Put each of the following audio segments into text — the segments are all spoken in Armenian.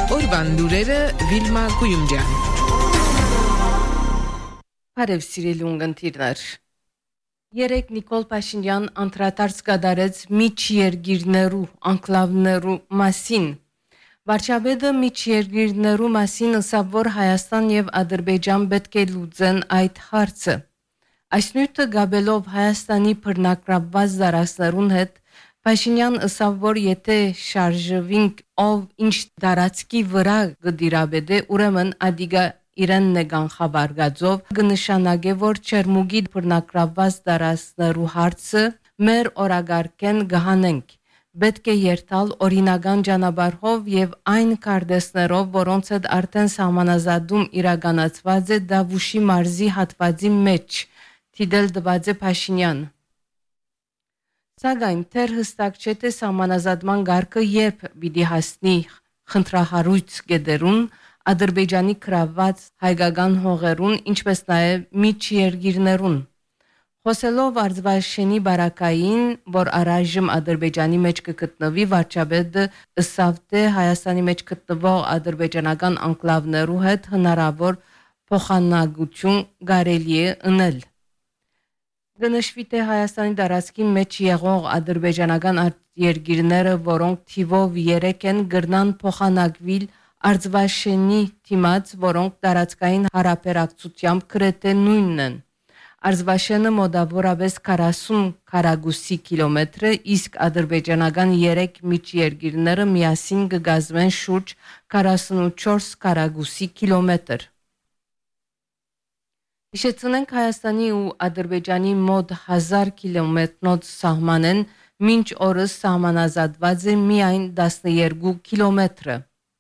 Օրվան լուրերը Վիլմա Գույումջյան։ Բարև սիրելի ունգընտիրներ։ Երեկ Նիկոլ Փաշինյան անդրադարձ կատարեց միջերգիրներու անկլավներու մասին։ Վարչապետը միջերգիրներու մասին ասավ, որ Հայաստան եւ Ադրբեջան պետք է լուծեն այդ հարցը։ Այս նյութը գաբելով Հայաստանի բռնակրաբված դարաշներուն հետ Փաշինյան ասավ, որ եթե շարժվինք ով ինչ դարածքի վրա գդիրաբեդե, ուրեմն ադիգա իրեն նեգան խաբարգաձով կնշանակե, որ Չերմուգի բռնակրաբված դարաշներու հարցը մեր օրագարկեն գահանենք։ Պետք է երթալ օրինական ճանապարհով եւ այն կարդեսներով, որոնց հետ արդեն սահմանազատում իրականացված է Դավուշի մարզի հատվածի մեջ, թիդել դված է Փաշինյան։ Սակայն թեր հստակ չէ թե սահմանազատման գարկը երբ պիտի հասնի խնդրահարույց գեդերուն, Ադրբեջանի կրաված հայկական հողերուն, ինչպես նաև միջերգիրներուն։ Խոսելով Արձվաշենի բարակային, որ առայժմ Ադրբեջանի մեջ կգտնվի, վարչապետը ըսավ թե Հայաստանի մեջ գտնվող ադրբեջանական անկլավներու հետ հնարավոր փոխանակություն կարելի է ընել։ Գնշվի թե Հայաստանի տարածքի մեջ եղող ադրբեջանական երկիրները, որոնք թիվով 3 են, գրնան փոխանակվել Արձվաշենի թիմած, որոնք տարածքային հարաբերակցությամբ գրեթե նույնն են։ Արձվաշենը մոտավորապես 40 քառակուսի կիլոմետր է, իսկ ադրբեջանական 3 միջերգիրները միասին կգազմեն շուրջ 44 քառակուսի կիլոմետր։ Հիշեցնենք Հայաստանի ու Ադրբեջանի մոտ 1000 կիլոմետրնոց սահմանեն, մինչ օրս սահմանազատված է միայն 12 կիլոմետրը։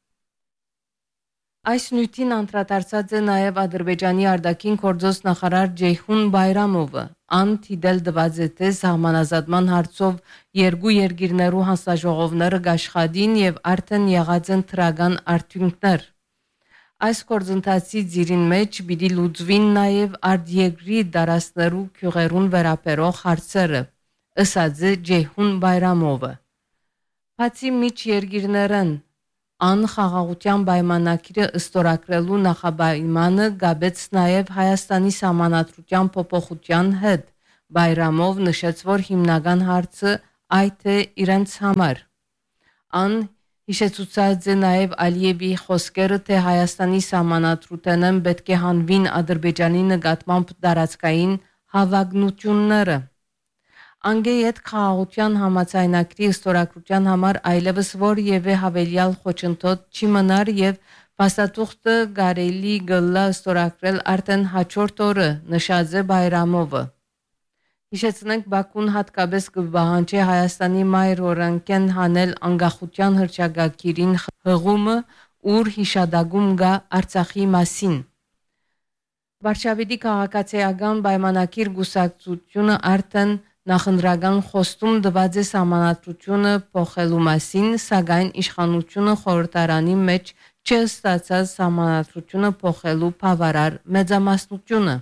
Այս նյութին անդրադարձած է նաև Ադրբեջանի արտաքին գործոս նախարար Ջեյհուն Բայրամովը։ Ան թիդել դված է թե սահմանազատման հարցով երկու երկիրներու հանձնաժողովները գաշխատին եւ արդեն եղած են թրական արդյունքներ։ Այս գործընթացի ծիրին մեջ պիտի լուծվին նաև արտերկրի դարաշներու քյուղերուն վերաբերող հարցերը, ըսած է Ջեյհուն Բայրամովը։ Բացի միջերկիրներն անխաղաղության պայմանագիրը ըստորակրելու նախապայմանը գաբեց նաև Հայաստանի սահմանադրության փոփոխության հետ։ Բայրամով նշեց, որ հիմնական հարցը այդ է իրենց համար։ Ան հիշեցուցած է նաև Ալիևի խոսքերը, թե Հայաստանի սահմանադրութենն պետք է հանվին Ադրբեջանի նկատմամբ տարածքային հավակնությունները։ Անգեյետ խաղաղության համաձայնագրի ստորագրության համար այլևս որևէ հավելյալ խոչընդոտ չի մնար եւ փաստաթուղթը կարելի գլա ստորագրել արդեն հաջորդ օրը, նշած է Բայրամովը։ Հիշեցնենք Բաքուն հատկապես կբահանջի Հայաստանի մայր օրենքեն հանել անկախության հռչակագիրին հղումը, ուր հիշադակում գա Արցախի մասին։ Վարշավետի քաղաքացիական պայմանագիր գուսակցությունը արդեն նախընտրական խոստում տված է սահմանադրությունը փոխելու մասին, սակայն իշխանությունը խորհրդարանի մեջ չստացած սահմանադրությունը փոխելու բավարար մեծամասնությունը։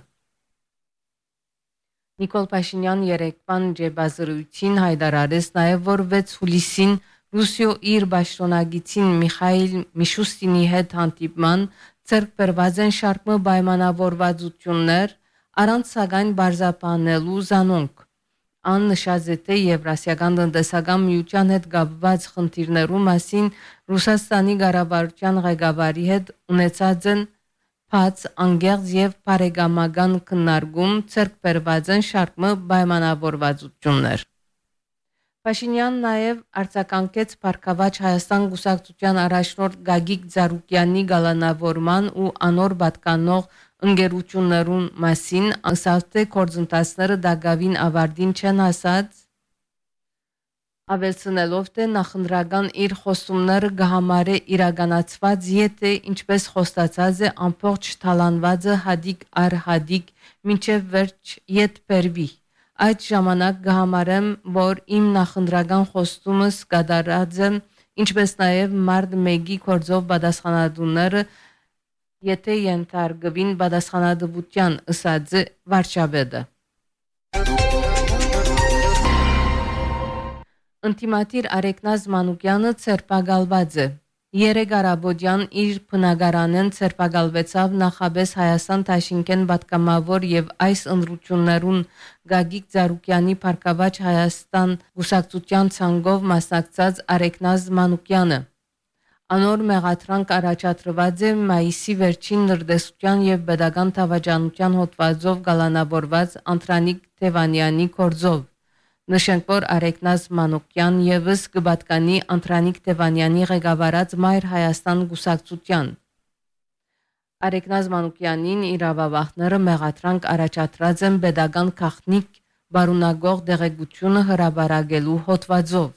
Նիկոլ Փաշինյան երեկվան ջեբազրույցին հայտարարեց նաև, որ 6 հուլիսին Ռուսիո իր պաշտոնագիտին Միխայիլ Միշուստինի հետ հանդիպման ձեռք բերված են շարք պայմանավորվածություններ, առանց սակայն բարձրաբանելու զանոնք։ Ան նշած է թե Եվրասիական տնտեսական միության հետ կապված խնդիրներու մասին Ռուսաստանի կառավարության ղեկավարի հետ ունեցած են բաց անգերձ եւ բարեկամական քննարկում ձեռք բերված են շարք պայմանավորվածություններ։ Փաշինյան նաև արձագանքեց Փարքավաճ Հայաստան գուսակցության առաջնորդ Գագիկ Ծառուկյանի գալանավորման ու անոր պատկանող ընկերություններուն մասին, ասավ թե գործընթացները դակավին ավարտին չեն հասած, ավելցնելով թե նախընտրական իր խոստումները կհամարե իրականացված, եթե ինչպես խոստացած է ամբողջ թալանվածը հադիկ առ հադիկ մինչև վերջ ետ բերվի։ Այդ ժամանակ կհամարեմ, որ իմ նախընտրական խոստումս կատարած եմ, ինչպես նաև մարտ 1-ի գործով պատասխանատուները, եթե ենթարկվին պատասխանատվության, ըսած է վարչապետը։ Ընտիմատիր Արեգնազ Մանուկյանը ցերպակալված է։ Երեկ Արաբոդյան իր բնակարանեն ցերպակալվեցավ նախաբես Հայաստան Թաշինքեն պատգամավոր եւ այս ընտրություններուն Գագիկ Ծառուկյանի Փարքավաճ Հայաստան գուսակցության ցանգով մասնակցած Արեգնազ Մանուկյանը։ Անոր մեղադրանք առաջադրված է մայիսի վերջին նրդեսության եւ pedagogan թավաճանության հոդվածով գալանավորված Անտրանիկ Թևանյանի կորձով։ Նշենք, որ Արեգնազ Մանուկյան եւս կպատկանի Անտրանիկ Թևանյանի ղեկավարած Մայր Հայաստան գուսակցության։ Արեգնազ Մանուկյանին իրավաբանները մեղադրանք առաջադրած են pedagogan քաղտնիկ բարունագող դեղեցությունը հրաբարագելու հոդվածով։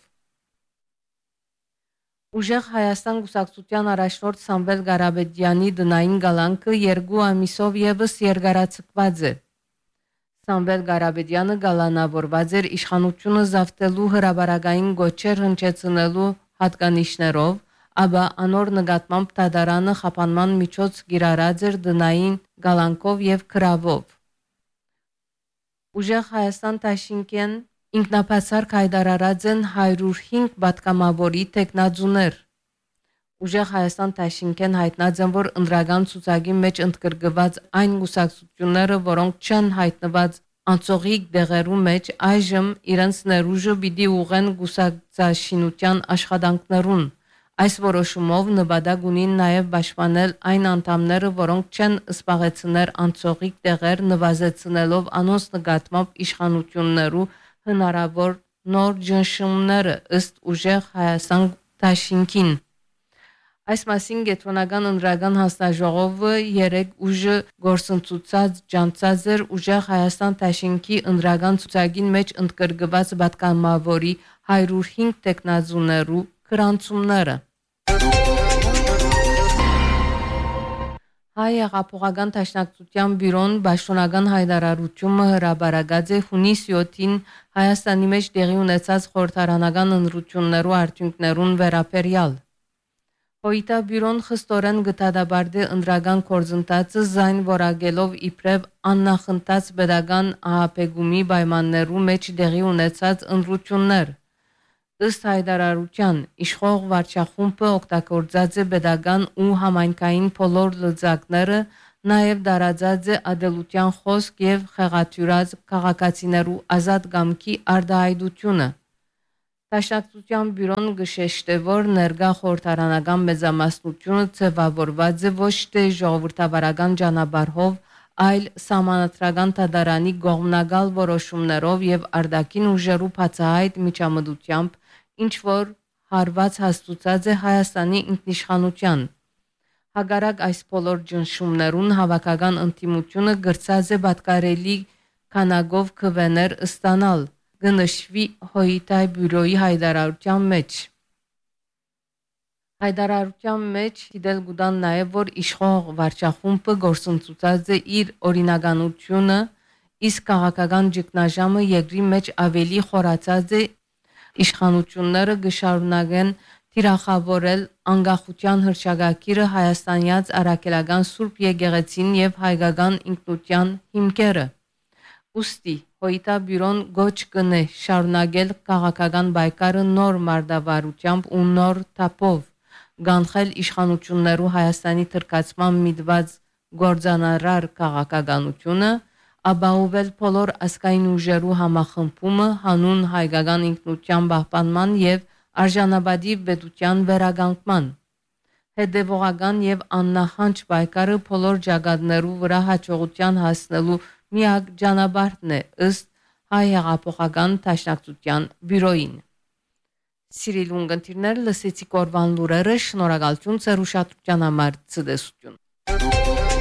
Ուժեղ Հայաստան գուսակցության առաջնորդ Սամվել Ղարաբեդյանի դնային գալանքը 2 ամիսով եւս երկարացկված է։ Սամվել Ղարաբեդյանը գալանավորված էր իշխանությունը զավթելու հրաբարագային գոչեր հնչեցնելու հատկանիշներով, ապա անոր նկատմամբ դատարանը խափանման միջոց գիրառած էր դնային գալանքով եւ քրավով։ Ուժեղ Հայաստան Թաշինքեն ինքնապատասխան հայտարարած են 105 պատգամավորի տեխնազուներ։ Ուժեղ Հայաստան Թաշինքեն հայտնած են, որ ընդրական ցուցակի մեջ ընդգրկված այն գուսակցությունները, որոնք չեն հայտնված անցողիկ դեղերու մեջ, այժմ իրենց ներուժը պիտի ուղեն գուսակցաշինության աշխատանքներուն։ Այս որոշումով նպատակ ունին նաև պաշտպանել այն անդամները, որոնք չեն սպաղեցնել անցողիկ տեղեր, նվազեցնելով անոնց նկատմամբ իշխանություններու հնարավոր նոր ճնշումները ըստ ուժեղ Հայաստան Թաշինքին։ Այս մասին Գետրոնական ընդրական հանձնաժողովը երեկ ուժը գործընծուցած ջանցած էր ուժեղ Հայաստան Թաշինքի ընդրական ցուցակին մեջ ընդգրկված պատգամավորի 105 տեխնազուներու գրանցումները։ Հայ հեղափոխական դաշնակցության բյուրոն պաշտոնական հայտարարությունը հրաբարացած է հունիս 7-ին Հայաստանի մեջ տեղի ունեցած խորհրդարանական ընտրություններու արդյունքներուն վերաբերյալ։ Հոյիտա բյուրոն խստորեն գտադաբարդե ընդրական կորձընթացը զայն որակելով իբրև աննախընթաց pedagogan ահապեգումի պայմաններու մեջ տեղի ունեցած ընտրություններ։ Ըստ հայտարարության իշխող վարչախումբը օգտագործած է pedagogan ու համայնքային բոլոր լծակները, նաև դարաձած է ադելության խոսք եւ խեղաթյուրած քաղաքացիներու ազատ գամքի արդահայտությունը։ Դաշնակցության բյուրոն գշեշտե, որ ներկա խորհրդարանական մեծամասնությունը ձևավորված է ոչ թե ժողովրդավարական ճանապարհով, այլ սահմանադրական դատարանի կողմնակալ որոշումներով եւ արտաքին ուժերու բացահայտ միջամտությամբ, ինչ որ հարված հաստուցած է Հայաստանի ինքնիշխանության։ Հակառակ այս բոլոր ճնշումներուն հավաքական ընդդիմությունը գրծած է պատկարելի քանակով քվեներ ստանալ, գնշվի Հոյիտայ բյուրոյի հայտարարության մեջ։ Հայտարարության մեջ դիտել գուտան նաև, որ իշխող վարչախումբը գործընծուցած է իր օրինականությունը, իսկ քաղաքական ճգնաժամը երկրի մեջ ավելի խորացած է, իշխանությունները գշարունակեն թիրախավորել անկախության հռչակագիրը հայաստանյաց առաքելական Սուրբ եկեղեցին եւ հայկական ինքնության հիմքերը։ Ուստի Հոյիտա բյուրոն գոչ կնե շարունակել քաղաքական պայքարը նոր մարտավարությամբ ու նոր թափով, գանխել իշխանություններու Հայաստանի թրկացման միտված գործանարար քաղաքականությունը, ապահովել բոլոր ազգային ուժերու համախմբումը հանուն հայկական ինքնության պահպանման եւ արժանապատիվ պետության վերականգնման։ Հետևողական եւ աննախանջ պայքարը բոլոր ճակատներու վրա հաջողության հասնելու միակ ճանապարհն է ըստ Հայ հեղափոխական դաշնակցության բյուրոյին։ Սիրելի ունկնդիրներ, լսեցիք օրվան լուրերը, շնորհակալություն ձեր ուշադրության համար, ցտեսություն։